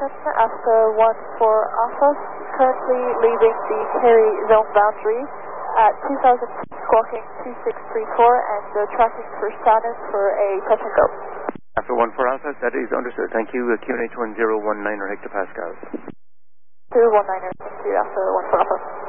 Falcon, Alpha 1 for Alpha, currently leaving the carry zone boundary at 2000 squawking 2634 and tracking for Saturn for a touch and go. Alpha 1 for Alpha, that is understood. Thank you. QNH 1019 hectopascals. 219, thank you, Alpha 1 for Alpha.